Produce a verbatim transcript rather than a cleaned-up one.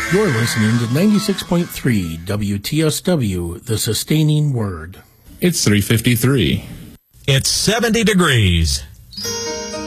You're listening to ninety-six point three W T S W, The Sustaining Word. It's three fifty-three. It's seventy degrees.